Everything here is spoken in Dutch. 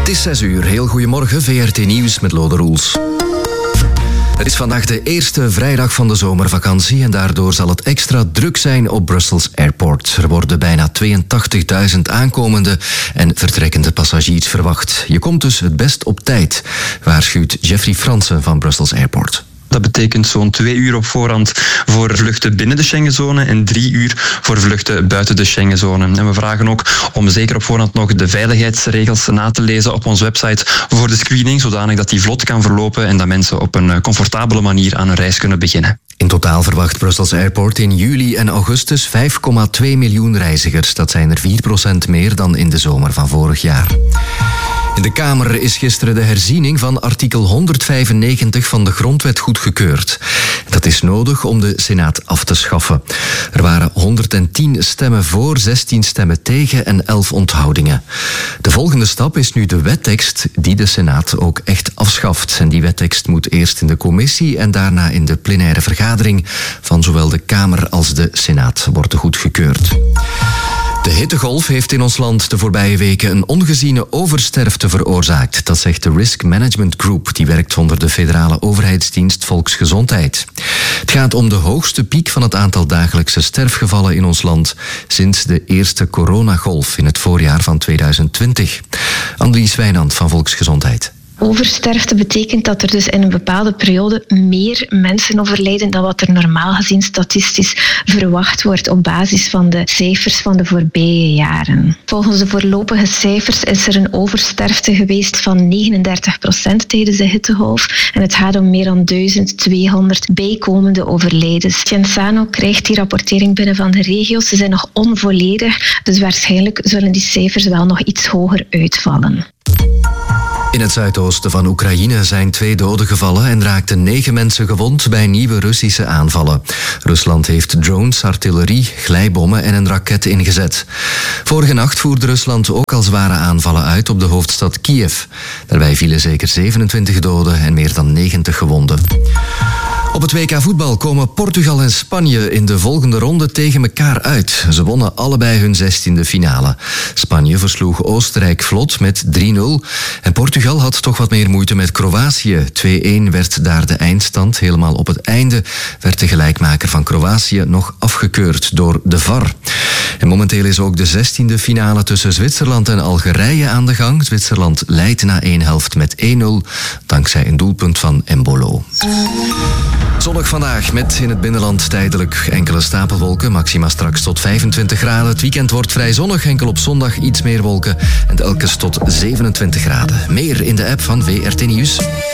Het is 6 uur. Heel goedemorgen, VRT Nieuws met Lode Roels. Het is vandaag de eerste vrijdag van de zomervakantie en daardoor zal het extra druk zijn op Brussels Airport. Er worden bijna 82.000 aankomende en vertrekkende passagiers verwacht. Je komt dus het best op tijd, waarschuwt Jeffrey Fransen van Brussels Airport. Dat betekent zo'n 2 uur op voorhand voor vluchten binnen de Schengenzone en 3 uur voor vluchten buiten de Schengenzone. En we vragen ook om zeker op voorhand nog de veiligheidsregels na te lezen op onze website voor de screening, zodanig dat die vlot kan verlopen en dat mensen op een comfortabele manier aan een reis kunnen beginnen. In totaal verwacht Brussels Airport in juli en augustus 5,2 miljoen reizigers. Dat zijn er 4% meer dan in de zomer van vorig jaar. In de Kamer is gisteren de herziening van artikel 195 van de Grondwet goedgekeurd. Dat is nodig om de Senaat af te schaffen. Er waren 110 stemmen voor, 16 stemmen tegen en 11 onthoudingen. De volgende stap is nu de wettekst die de Senaat ook echt afschaft. En die wettekst moet eerst in de commissie en daarna in de plenaire vergadering van zowel de Kamer als de Senaat worden goedgekeurd. De hittegolf heeft in ons land de voorbije weken een ongeziene oversterfte veroorzaakt. Dat zegt de Risk Management Group, die werkt onder de federale overheidsdienst Volksgezondheid. Het gaat om de hoogste piek van het aantal dagelijkse sterfgevallen in ons land sinds de eerste coronagolf in het voorjaar van 2020. Annelies Wijnand van Volksgezondheid. Oversterfte betekent dat er dus in een bepaalde periode meer mensen overlijden dan wat er normaal gezien statistisch verwacht wordt op basis van de cijfers van de voorbije jaren. Volgens de voorlopige cijfers is er een oversterfte geweest van 39% tijdens de hittegolf en het gaat om meer dan 1200 bijkomende overlijdens. Genzano krijgt die rapportering binnen van de regio's. Ze zijn nog onvolledig, dus waarschijnlijk zullen die cijfers wel nog iets hoger uitvallen. In het zuidoosten van Oekraïne zijn 2 doden gevallen en raakten 9 mensen gewond bij nieuwe Russische aanvallen. Rusland heeft drones, artillerie, glijbommen en een raket ingezet. Vorige nacht voerde Rusland ook al zware aanvallen uit op de hoofdstad Kiev. Daarbij vielen zeker 27 doden en meer dan 90 gewonden. Op het WK voetbal komen Portugal en Spanje in de volgende ronde tegen elkaar uit. Ze wonnen allebei hun 16e finale. Spanje versloeg Oostenrijk vlot met 3-0. En Portugal had toch wat meer moeite met Kroatië. 2-1 werd daar de eindstand. Helemaal op het einde werd de gelijkmaker van Kroatië nog afgekeurd door de VAR. En momenteel is ook de 16e finale tussen Zwitserland en Algerije aan de gang. Zwitserland leidt na 1 helft met 1-0, dankzij een doelpunt van Embolo. Zonnig vandaag met in het binnenland tijdelijk enkele stapelwolken. Maxima straks tot 25 graden. Het weekend wordt vrij zonnig, enkel op zondag iets meer wolken. En telkens tot 27 graden. Meer in de app van VRT Nieuws.